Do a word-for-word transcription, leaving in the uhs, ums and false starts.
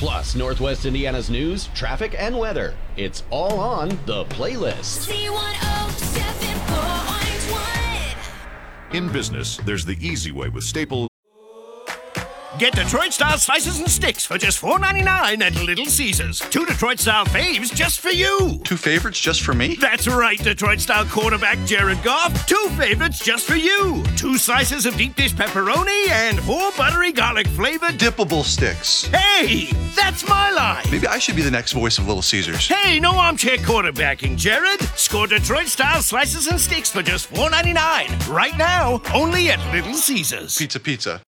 Plus, Northwest Indiana's news, traffic, and weather. It's all on The Playlist. Z one oh seven point one. In business, there's the easy way with Staples. Get Detroit-style slices and sticks for just four ninety-nine at Little Caesars. Two Detroit-style faves just for you. Two favorites just for me? That's right, Detroit-style quarterback Jared Goff. Two favorites just for you. Two slices of deep dish pepperoni and four buttery garlic-flavored Dippable sticks. Hey, that's my line. Maybe I should be the next voice of Little Caesars. Hey, no armchair quarterbacking, Jared. Score Detroit-style slices and sticks for just four ninety-nine. Right now, only at Little Caesars. Pizza, pizza.